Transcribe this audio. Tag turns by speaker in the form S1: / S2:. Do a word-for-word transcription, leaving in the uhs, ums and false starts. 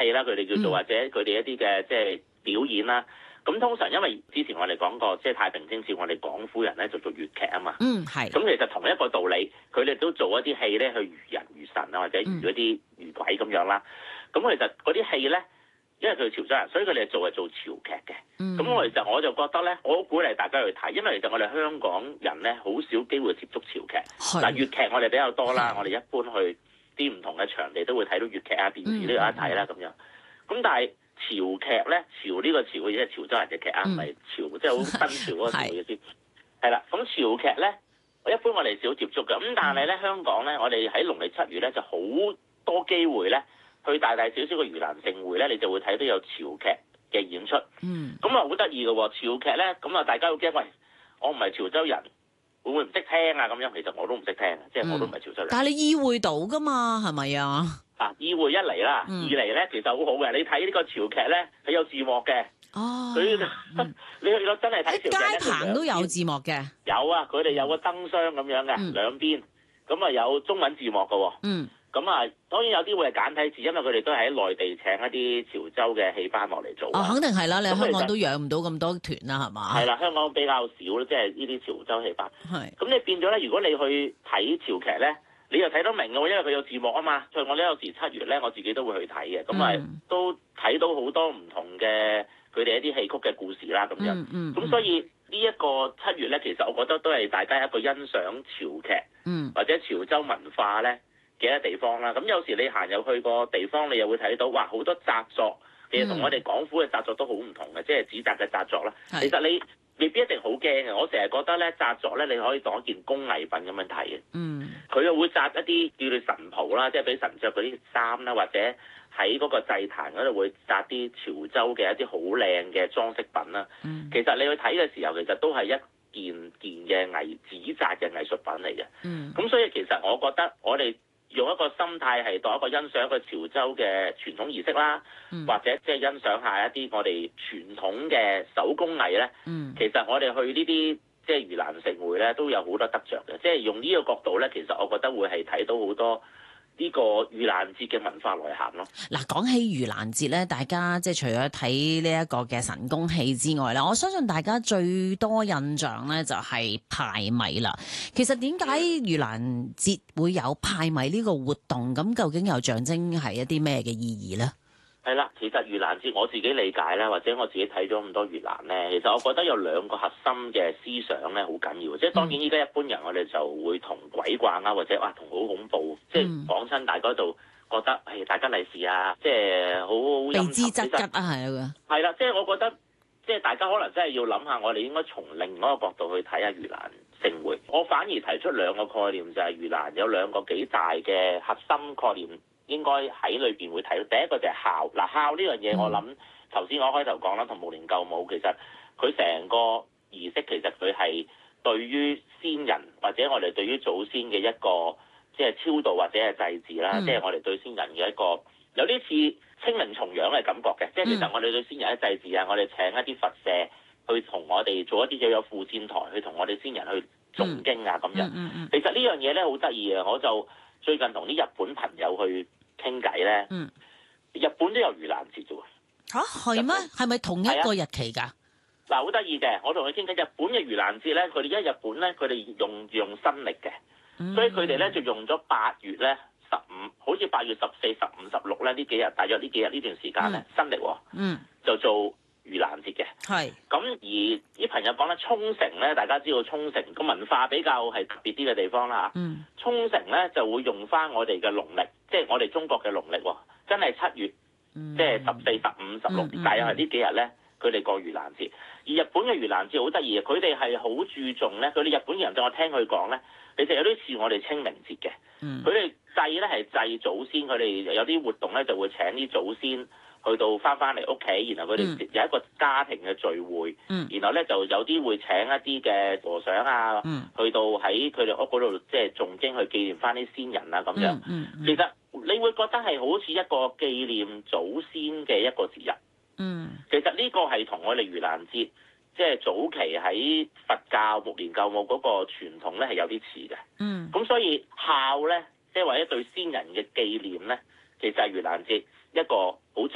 S1: 戲啦，佢哋叫做或者佢哋一啲嘅即係表演啦。咁通常因為之前我哋講過，即係太平清醮，我哋廣府人咧就做粵劇啊嘛。
S2: 嗯，係。
S1: 咁其實同一個道理，佢哋都做一啲戲咧去娛人娛神啊，或者娛嗰啲娛鬼咁樣啦。咁、嗯、其實嗰啲戲咧，因為佢潮州人，所以佢哋做係做潮劇嘅。咁、嗯、我其實我就覺得咧，我好鼓勵大家去睇，因為其實我哋香港人咧好少機會接觸潮劇。嗱，粵劇我哋比較多啦，我哋一般去啲唔同嘅場地都會睇到粵劇啊，電視都有得睇啦咁樣。咁但係潮劇咧，潮呢個潮嘅即係潮州人嘅劇啊，唔係潮，即係好新潮嗰個潮嘅意思。係啦，咁潮劇咧，我一般我哋少接觸嘅。咁但係咧，香港咧，我哋喺農曆七月咧就好多機會咧，去大大小小嘅盂蘭盛會咧，你就會睇到有潮劇嘅演出。嗯。咁啊，好得意嘅喎，潮劇咧，咁啊，大家好驚，喂，我唔係潮州人，會唔會唔識聽啊？咁樣其實我都唔識聽，即係我都唔係潮州人。
S2: 但係你意會到㗎嘛？係咪啊？
S1: 啊！意會一嚟啦，嗯、二嚟咧其實好好嘅。你睇呢個潮劇咧，係有字幕嘅。
S2: 哦，
S1: 佢、嗯、你去到真係睇潮劇咧，
S2: 街棚都有字幕嘅。
S1: 有啊，佢哋有個燈箱咁樣嘅、嗯、兩邊，咁啊有中文字幕嘅喎。嗯。咁啊，當然有啲會係簡體字，因為佢哋都係喺內地請一啲潮州嘅戲班落嚟做。哦，肯定係啦，你香港都養唔到咁多團啦，係嘛？係啦，香港比較少即係呢啲潮州戲班。係。咁你變咗咧，如果你去睇潮劇咧，你又睇得明嘅喎，因為佢有字幕啊嘛。所以我呢有時七月咧，我自己都會去睇嘅。咁咪、嗯、都睇到好多唔同嘅佢哋一啲戲曲嘅故事啦，咁樣。咁、嗯嗯、所以呢一個七月咧，其實我覺得都係大家一個欣賞潮劇，嗯、或者潮州文化咧嘅一地方啦。咁有時你行入去個地方，你又會睇到哇，好多紮作，其實同我哋廣府嘅紮作都好唔同嘅，即係紙紮嘅紮作啦。是其實你未必一定好驚嘅，我成日覺得咧紮作咧，你可以當一件工藝品咁樣睇嘅。嗯，佢又會紮一啲叫做神袍啦，即係俾神着嗰啲衫啦，或者喺嗰個祭壇嗰度會紮啲潮州嘅一啲好靚嘅裝飾品啦。嗯，其實你去睇嘅時候，其實都係一件件嘅藝紙紮嘅藝術品嚟嘅。嗯，咁所以其實我覺得我哋用一個心態係當一個欣賞一個潮州嘅傳統儀式啦，嗯、或者即係欣賞一下一啲我哋傳統嘅手工藝咧。嗯、其實我哋去呢啲即係盂蘭盛會咧，都有好多得着嘅。即係用呢個角度咧，其實我覺得會係睇到好多呢個盂蘭節嘅文化內涵咯。嗱，講起盂蘭節咧，大家即係除咗睇呢一個嘅神功戲之外咧，我相信大家最多印象咧就係派米啦。其實點解盂蘭節會有派米呢個活動？咁究竟又象徵係一啲咩嘅意義咧？係啦，其實盂蘭節我自己理解咧，或者我自己睇咗咁多盂蘭咧，其實我覺得有兩個核心嘅思想咧，好緊要。即係當然依家一般人我哋就會同鬼掛啦，或者哇同好恐怖，即係講親大家度覺得係大吉利是啊，即係好陰沉。避之則吉啊，係啊，係啦，即係我覺得即係大家可能真係要諗下，我哋應該從另外一個角度去睇下盂蘭盛會。我反而提出兩個概念，就係盂蘭有兩個幾大嘅核心概念。應該喺裏邊會睇到，第一個就係孝。嗱，孝呢樣嘢我諗頭先我開頭講啦，同無年救母其實佢成個儀式其實佢係對於先人或者我哋對於祖先嘅一個即係超度或者係祭祀啦，即係、嗯、我哋對先人嘅一個有啲似清明重陽嘅感覺嘅，即係、嗯、其實我哋對先人嘅祭祀啊，我哋請一啲佛舍去同我哋做一啲又有附薦台去同我哋先人去誦經啊咁樣。嗯嗯嗯、其實呢樣嘢咧好得意啊，我就最近同啲日本朋友去傾偈咧，嗯、日本都有盂蘭節啫喎。嚇係咩？係咪同一個日期㗎？嗱，好得意嘅，我同佢傾偈，日本嘅盂蘭節咧，佢哋因為日本咧，佢哋用用新歷嘅，嗯、所以佢哋咧就用咗八月咧十五，好似八月十四、十五、十六咧呢幾日，大約呢幾日呢段時間咧，嗯、新歷喎，嗯、就做盂蘭節嘅。係咁是而啲朋友講咧，沖繩咧，大家知道沖繩個文化比較係特別啲嘅地方啦嚇。嗯、沖繩咧就會用翻我哋嘅農曆。即係我哋中國嘅農曆喎，真係七月，嗯、即係十四、十五、十六，大約係呢幾日咧，佢哋過盂蘭節。而日本嘅盂蘭節好得意嘅，佢哋係好注重咧，佢哋日本人就我聽佢講咧，其實有啲似我哋清明節嘅。佢哋、嗯、祭咧係祭祖先，佢哋有啲活動咧就會請啲祖先去到翻翻嚟屋企，然後佢哋有一個家庭嘅聚會，嗯、然後咧就有啲會請一啲嘅和尚啊，嗯、去到喺佢哋屋嗰度即係誦經去紀念翻啲先人啊咁樣。嗯嗯嗯、其實你會覺得係好似一個紀念祖先嘅一個節日。嗯，其實呢個係同我哋盂蘭節即係早期喺佛教目連救母嗰個傳統咧係有啲似嘅。嗯，咁所以孝咧，即係或者對先人嘅紀念咧，其實係盂蘭節一個好